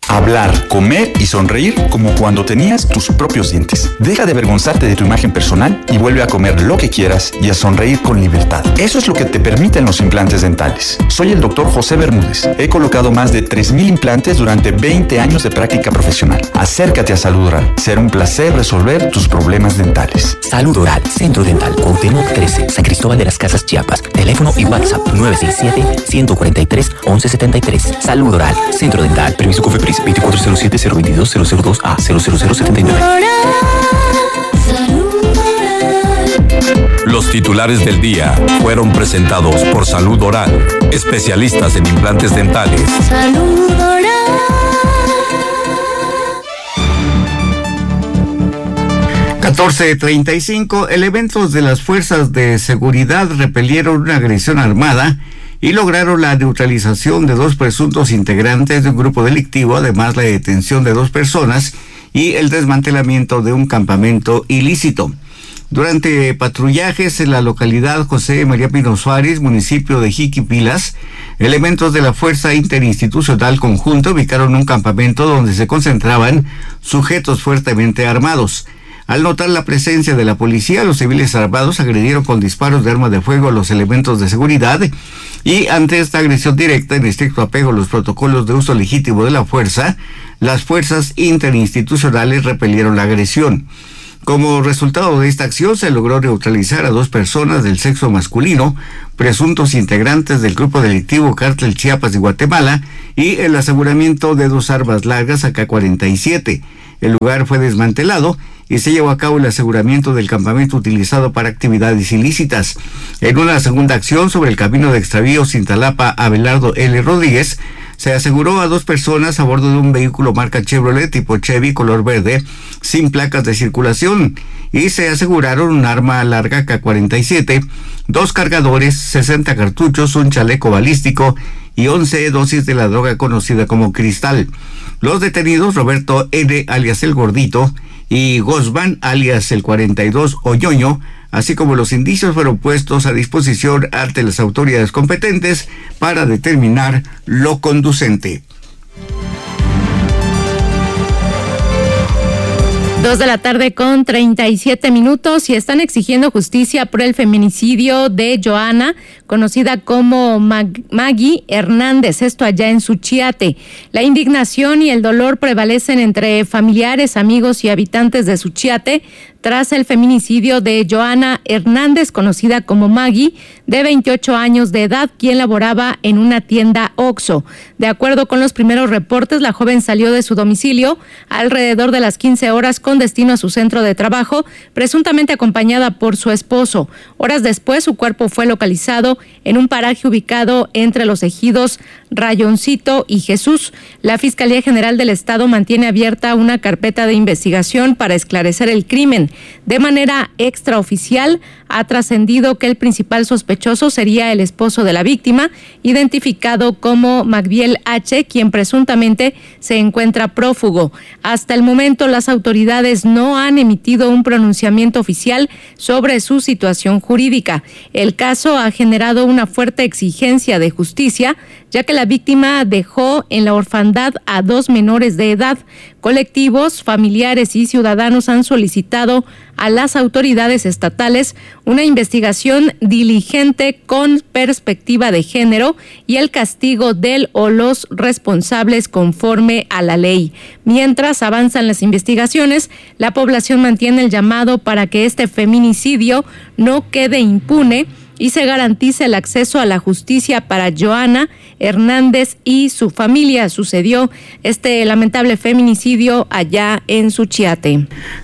Hablar, comer y sonreír como cuando tenías tus propios dientes. Deja de avergonzarte de tu imagen personal y vuelve a comer lo que quieras y a sonreír con libertad. Eso es lo que te permiten los implantes dentales. Soy el Dr. José Bermúdez. He colocado más de 3,000 implantes durante 20 años de práctica profesional. Acércate a Salud Oral. Será un placer resolver tus problemas dentales. Salud Oral, Centro Dental Cuauhtémoc 13, San Cristóbal de las Casas, Chiapas. Teléfono y WhatsApp 967-143-1173. Salud Oral, Centro Dental. Permiso COFEPRIS 2407-022-002A 00079. Los titulares del día fueron presentados por Salud Oral, especialistas en implantes dentales. Salud Oral. 14:35, elementos de las fuerzas de seguridad repelieron una agresión armada y lograron la neutralización de 2 presuntos integrantes de un grupo delictivo, además la detención de 2 personas y el desmantelamiento de un campamento ilícito. Durante patrullajes en la localidad José María Pino Suárez, municipio de Jiquipilas, elementos de la Fuerza Interinstitucional Conjunta ubicaron un campamento donde se concentraban sujetos fuertemente armados. Al notar la presencia de la policía, los civiles armados agredieron con disparos de arma de fuego a los elementos de seguridad y ante esta agresión directa, en estricto apego a los protocolos de uso legítimo de la fuerza, las fuerzas interinstitucionales repelieron la agresión. Como resultado de esta acción, se logró neutralizar a 2 personas del sexo masculino, presuntos integrantes del grupo delictivo Cártel Chiapas de Guatemala, y el aseguramiento de 2 armas largas AK-47. El lugar fue desmantelado y se llevó a cabo el aseguramiento del campamento utilizado para actividades ilícitas. En una segunda acción sobre el camino de extravío Cintalapa Abelardo L. Rodríguez, se aseguró a 2 personas a bordo de un vehículo marca Chevrolet tipo Chevy color verde sin placas de circulación y se aseguraron un arma larga AK-47, 2 cargadores, 60 cartuchos, un chaleco balístico y 11 dosis de la droga conocida como cristal. Los detenidos, Roberto N. alias El Gordito y Gosman alias El 42 o Ñoño, así como los indicios, fueron puestos a disposición ante las autoridades competentes para determinar lo conducente. 2:37 p.m. y están exigiendo justicia por el feminicidio de Joana, conocida como Maggie Hernández, esto allá en Suchiate. La indignación y el dolor prevalecen entre familiares, amigos y habitantes de Suchiate tras el feminicidio de Joana Hernández, conocida como Maggie, de 28 años de edad, quien laboraba en una tienda Oxxo. De acuerdo con los primeros reportes, la joven salió de su domicilio alrededor de las 15 horas con destino a su centro de trabajo, presuntamente acompañada por su esposo. Horas después, su cuerpo fue localizado en un paraje ubicado entre los ejidos Rayoncito y Jesús. La Fiscalía General del Estado mantiene abierta una carpeta de investigación para esclarecer el crimen. De manera extraoficial, ha trascendido que el principal sospechoso sería el esposo de la víctima, identificado como Magbiel H., quien presuntamente se encuentra prófugo. Hasta el momento, las autoridades no han emitido un pronunciamiento oficial sobre su situación jurídica. El caso ha generado una fuerte exigencia de justicia, ya que la víctima dejó en la orfandad a 2 menores de edad. Colectivos, familiares y ciudadanos han solicitado a las autoridades estatales una investigación diligente con perspectiva de género y el castigo del o los responsables conforme a la ley. Mientras avanzan las investigaciones, la población mantiene el llamado para que este feminicidio no quede impune y se garantice el acceso a la justicia para Joana Hernández y su familia. Sucedió este lamentable feminicidio allá en Suchiate.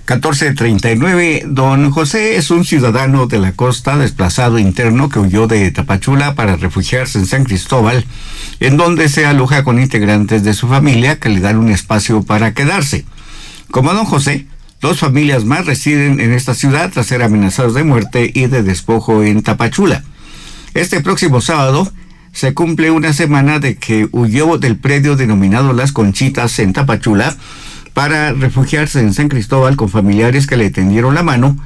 14:39, don José es un ciudadano de la costa desplazado interno que huyó de Tapachula para refugiarse en San Cristóbal, en donde se aloja con integrantes de su familia que le dan un espacio para quedarse. Como don José, 2 familias más residen en esta ciudad tras ser amenazados de muerte y de despojo en Tapachula. Este próximo sábado se cumple una semana de que huyó del predio denominado Las Conchitas en Tapachula para refugiarse en San Cristóbal con familiares que le tendieron la mano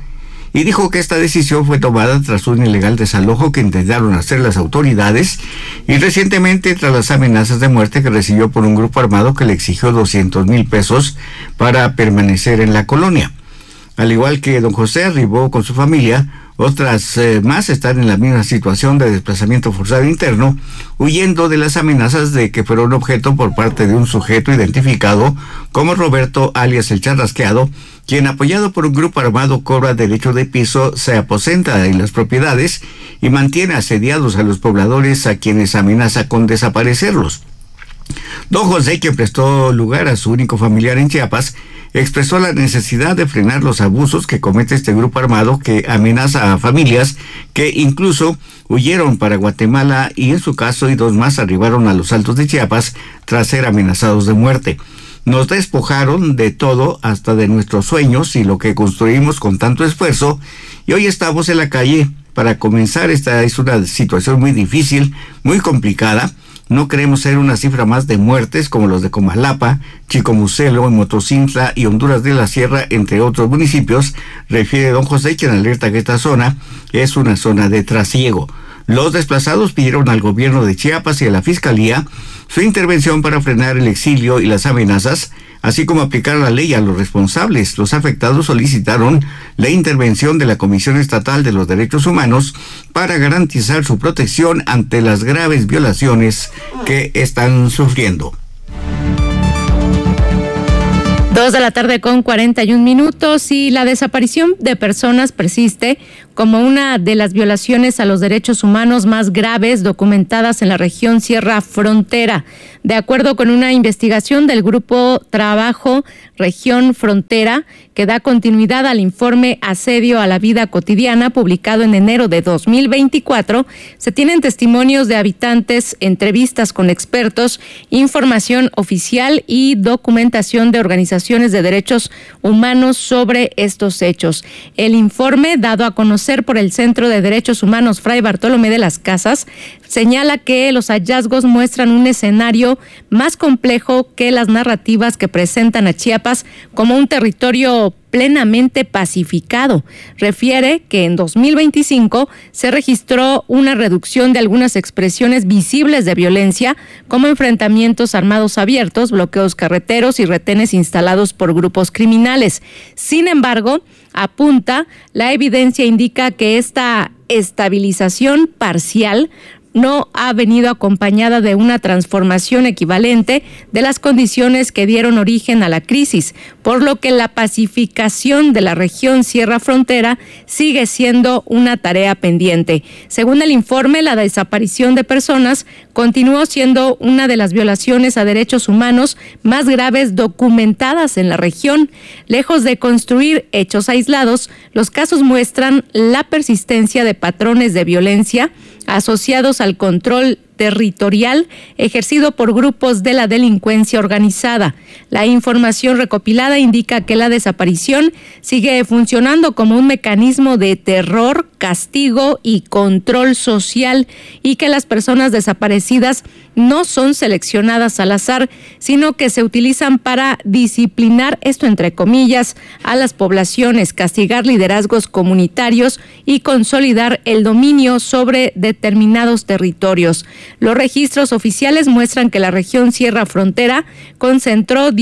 y dijo que esta decisión fue tomada tras un ilegal desalojo que intentaron hacer las autoridades y recientemente tras las amenazas de muerte que recibió por un grupo armado que le exigió 200,000 pesos para permanecer en la colonia. Al igual que don José arribó con su familia, otras más están en la misma situación de desplazamiento forzado interno, huyendo de las amenazas de que fueron objeto por parte de un sujeto identificado como Roberto alias el Charrasqueado, quien apoyado por un grupo armado cobra derecho de piso, se aposenta en las propiedades y mantiene asediados a los pobladores a quienes amenaza con desaparecerlos. Don José, quien prestó lugar a su único familiar en Chiapas, expresó la necesidad de frenar los abusos que comete este grupo armado que amenaza a familias que incluso huyeron para Guatemala y en su caso y 2 más arribaron a los Altos de Chiapas tras ser amenazados de muerte. Nos despojaron de todo, hasta de nuestros sueños y lo que construimos con tanto esfuerzo, y hoy estamos en la calle. Para comenzar, esta es una situación muy difícil, muy complicada. No queremos ser una cifra más de muertes como los de Comalapa, Chicomucelo, Motocintla y Honduras de la Sierra, entre otros municipios, refiere don José, quien alerta que esta zona es una zona de trasiego. Los desplazados pidieron al gobierno de Chiapas y a la Fiscalía su intervención para frenar el exilio y las amenazas, así como aplicar la ley a los responsables. Los afectados solicitaron la intervención de la Comisión Estatal de los Derechos Humanos para garantizar su protección ante las graves violaciones que están sufriendo. 2:41 p.m. y la desaparición de personas persiste como una de las violaciones a los derechos humanos más graves documentadas en la región Sierra Frontera. De acuerdo con una investigación del Grupo Trabajo Región Frontera, que da continuidad al informe Asedio a la Vida Cotidiana, publicado en enero de 2024, se tienen testimonios de habitantes, entrevistas con expertos, información oficial y documentación de organizaciones de derechos humanos sobre estos hechos. El informe, dado a conocer por el Centro de Derechos Humanos Fray Bartolomé de las Casas, señala que los hallazgos muestran un escenario más complejo que las narrativas que presentan a Chiapas como un territorio plenamente pacificado. Refiere que en 2025 se registró una reducción de algunas expresiones visibles de violencia, como enfrentamientos armados abiertos, bloqueos carreteros y retenes instalados por grupos criminales. Sin embargo, apunta, la evidencia indica que esta estabilización parcial no ha venido acompañada de una transformación equivalente de las condiciones que dieron origen a la crisis, por lo que la pacificación de la región Sierra Frontera sigue siendo una tarea pendiente. Según el informe, la desaparición de personas continuó siendo una de las violaciones a derechos humanos más graves documentadas en la región. Lejos de construir hechos aislados, los casos muestran la persistencia de patrones de violencia asociados al control territorial ejercido por grupos de la delincuencia organizada. La información recopilada indica que la desaparición sigue funcionando como un mecanismo de terror, castigo y control social, y que las personas desaparecidas no son seleccionadas al azar, sino que se utilizan para disciplinar, esto entre comillas, a las poblaciones, castigar liderazgos comunitarios y consolidar el dominio sobre determinados territorios. Los registros oficiales muestran que la región Sierra Frontera concentró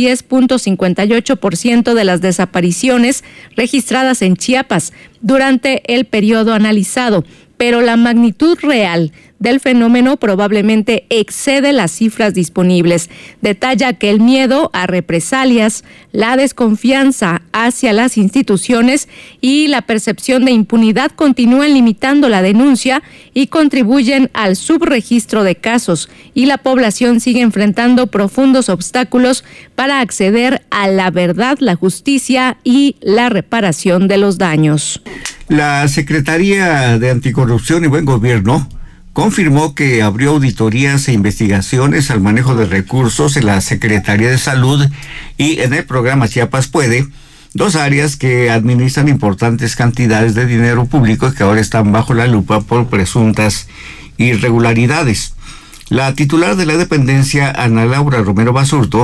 10.58% de las desapariciones registradas en Chiapas durante el periodo analizado, pero la magnitud real del fenómeno probablemente excede las cifras disponibles. Detalla que el miedo a represalias, la desconfianza hacia las instituciones y la percepción de impunidad continúan limitando la denuncia y contribuyen al subregistro de casos, y la población sigue enfrentando profundos obstáculos para acceder a la verdad, la justicia y la reparación de los daños. La Secretaría de Anticorrupción y Buen Gobierno confirmó que abrió auditorías e investigaciones al manejo de recursos en la Secretaría de Salud y en el programa Chiapas Puede, 2 áreas que administran importantes cantidades de dinero público y que ahora están bajo la lupa por presuntas irregularidades. La titular de la dependencia, Ana Laura Romero Basurto,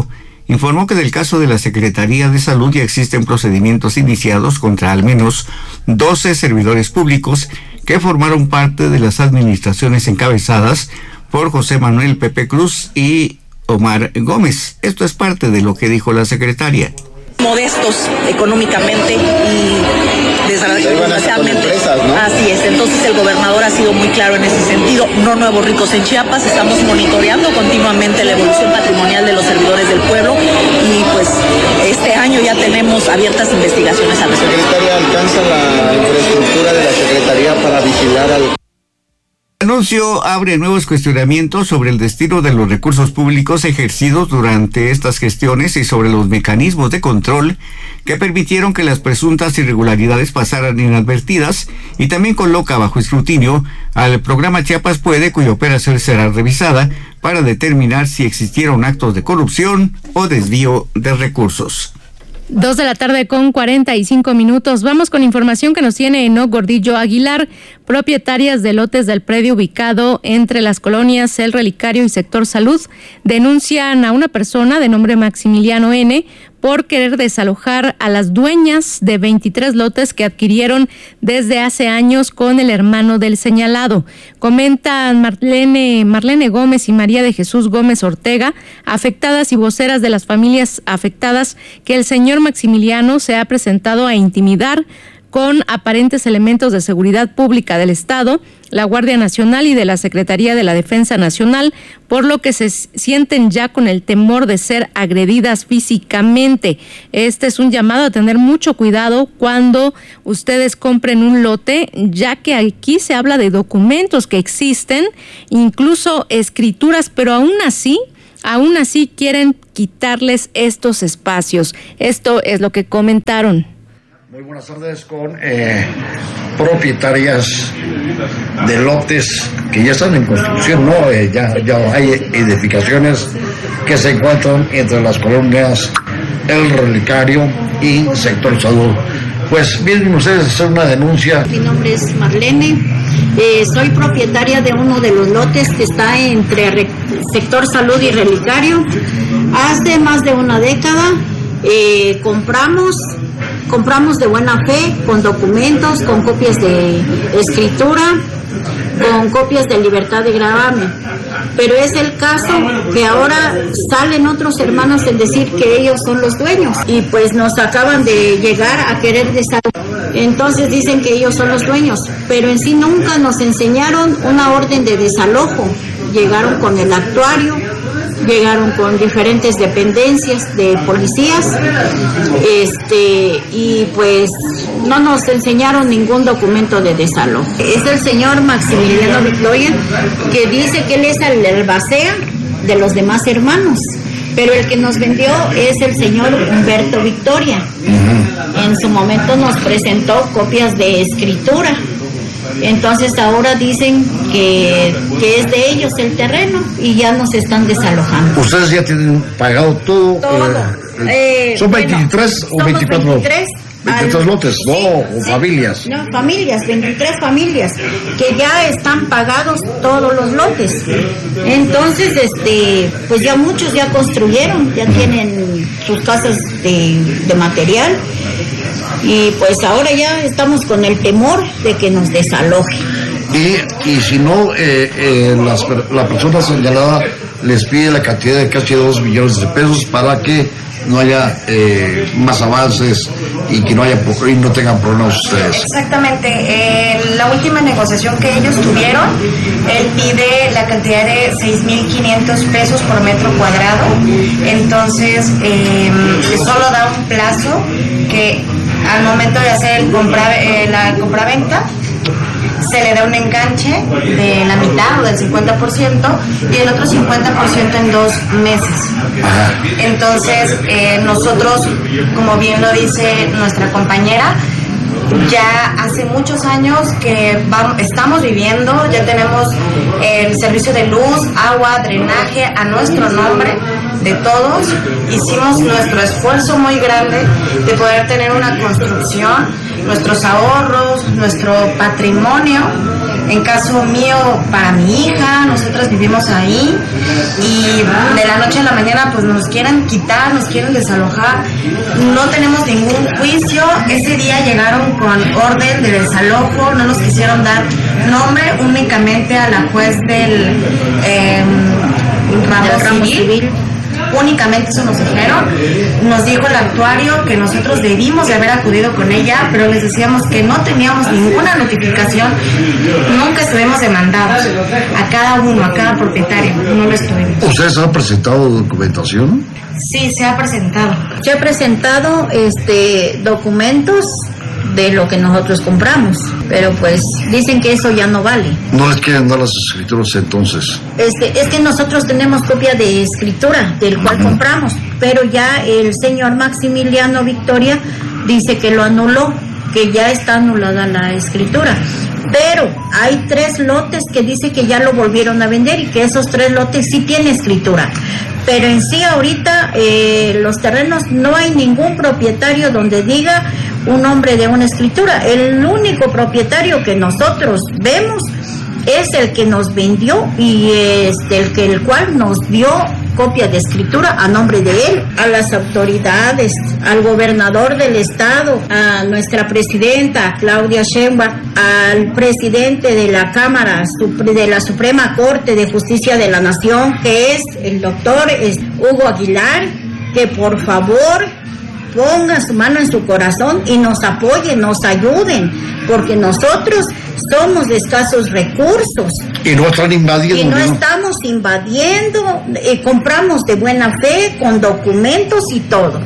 informó que en el caso de la Secretaría de Salud ya existen procedimientos iniciados contra al menos 12 servidores públicos que formaron parte de las administraciones encabezadas por José Manuel Pepe Cruz y Omar Gómez. Esto es parte de lo que dijo la secretaria. Modestos económicamente y desgraciadamente, ¿no? Así es. Entonces el gobernador ha sido muy claro en ese sentido. No nuevos ricos en Chiapas. Estamos monitoreando continuamente la evolución patrimonial de los servidores del pueblo y pues este año ya tenemos abiertas investigaciones al respecto. ¿Secretaria alcanza la infraestructura de la Secretaría para vigilar al... El anuncio abre nuevos cuestionamientos sobre el destino de los recursos públicos ejercidos durante estas gestiones y sobre los mecanismos de control que permitieron que las presuntas irregularidades pasaran inadvertidas, y también coloca bajo escrutinio al programa Chiapas Puede, cuya operación será revisada para determinar si existieron actos de corrupción o desvío de recursos. 2:45 p.m. Vamos con información que nos tiene Enoc Gordillo Aguilar. Propietarias de lotes del predio ubicado entre las colonias El Relicario y Sector Salud denuncian a una persona de nombre Maximiliano N. por querer desalojar a las dueñas de 23 lotes que adquirieron desde hace años con el hermano del señalado. Comentan Marlene Gómez y María de Jesús Gómez Ortega, afectadas y voceras de las familias afectadas, que el señor Maximiliano se ha presentado a intimidar con aparentes elementos de seguridad pública del Estado, la Guardia Nacional y de la Secretaría de la Defensa Nacional, por lo que se sienten ya con el temor de ser agredidas físicamente. Este es un llamado a tener mucho cuidado cuando ustedes compren un lote, ya que aquí se habla de documentos que existen, incluso escrituras, pero aún así quieren quitarles estos espacios. Esto es lo que comentaron. Muy buenas tardes con propietarias de lotes que ya están en construcción, ¿no? Ya hay edificaciones que se encuentran entre las colonias El Relicario y Sector Salud. Pues vienen ustedes a hacer una denuncia. Mi nombre es Marlene, soy propietaria de uno de los lotes que está entre Sector Salud y Relicario. Hace más de una década compramos de buena fe, con documentos, con copias de escritura, con copias de libertad de gravamen. Pero es el caso que ahora salen otros hermanos en decir que ellos son los dueños y pues nos acaban de llegar a querer desalojar. Entonces dicen que ellos son los dueños, pero en sí nunca nos enseñaron una orden de desalojo. Llegaron con el actuario, llegaron con diferentes dependencias de policías, y pues no nos enseñaron ningún documento de desalojo. Es el señor Maximiliano Victoria, que dice que él es el albacea de los demás hermanos, pero el que nos vendió es el señor Humberto Victoria. En su momento nos presentó copias de escritura. Entonces ahora dicen que es de ellos el terreno y ya nos están desalojando. ¿Ustedes ya tienen pagado todo? ¿Son 23 o 24? 23 lotes, ¿no? ¿O familias? No, familias, 23 familias, que ya están pagados todos los lotes. Entonces, pues ya muchos ya construyeron, ya tienen sus casas de material. Y pues ahora ya estamos con el temor de que nos desalojen. Y si no, la persona señalada les pide la cantidad de casi 2 millones de pesos para que no haya más avances y que no tengan problemas ustedes. Exactamente. La última negociación que ellos tuvieron, él pide la cantidad de 6,500 pesos por metro cuadrado. Entonces, solo da un plazo que al momento de hacer la compraventa, se le da un enganche de la mitad o del 50% y el otro 50% en 2 meses. Entonces, nosotros, como bien lo dice nuestra compañera, ya hace muchos años que estamos viviendo, ya tenemos el servicio de luz, agua, drenaje a nuestro nombre, de todos. Hicimos nuestro esfuerzo muy grande de poder tener una construcción, nuestros ahorros, nuestro patrimonio, En caso mío, para mi hija, nosotros vivimos ahí y de la noche a la mañana pues nos quieren quitar, nos quieren desalojar. No tenemos ningún juicio. Ese día llegaron con orden de desalojo, no nos quisieron dar nombre, únicamente a la juez del ramo civil. Únicamente eso nos dijeron. Nos dijo el actuario que nosotros debimos de haber acudido con ella, pero les decíamos que no teníamos ninguna notificación, nunca estuvimos demandados a cada uno, a cada propietario, no lo estuvimos. ¿Ustedes han presentado documentación? Sí, se ha presentado. Se ha presentado documentos de lo que nosotros compramos, pero pues dicen que eso ya no vale. ¿No les quieren dar las escrituras entonces? Es que nosotros tenemos copia de escritura del cual compramos, pero ya el señor Maximiliano Victoria dice que lo anuló, que ya está anulada la escritura. Pero hay 3 lotes que dice que ya lo volvieron a vender y que esos 3 lotes sí tienen escritura. Pero en sí ahorita los terrenos no hay ningún propietario donde diga un nombre de una escritura. El único propietario que nosotros vemos es el que nos vendió y el cual nos dio copia de escritura a nombre de él. A las autoridades, al gobernador del estado, a nuestra presidenta Claudia Sheinbaum, al presidente de la Cámara de la Suprema Corte de Justicia de la Nación, que es el doctor Hugo Aguilar, que por favor pongan su mano en su corazón y nos apoyen, nos ayuden, porque nosotros somos de escasos recursos. Y no están invadiendo. Y no estamos invadiendo, compramos de buena fe, con documentos y todo.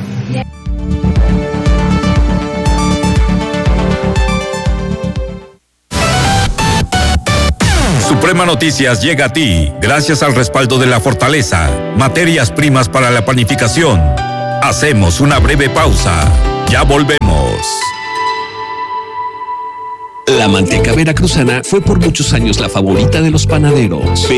Suprema Noticias llega a ti gracias al respaldo de La Fortaleza, materias primas para la panificación. Hacemos una breve pausa. Ya volvemos. La manteca veracruzana fue por muchos años la favorita de los panaderos.